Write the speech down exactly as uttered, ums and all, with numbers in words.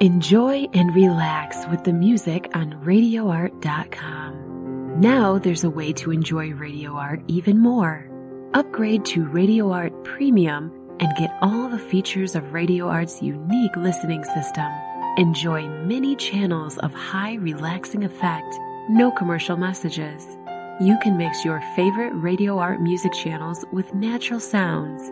Enjoy and relax with the music on radio art dot com. Now there's a way to enjoy Radio Art even more. Upgrade to Radio Art Premium and get all the features of Radio Art's unique listening system. Enjoy many channels of high relaxing effect, no commercial messages. You can mix your favorite Radio Art music channels with natural sounds,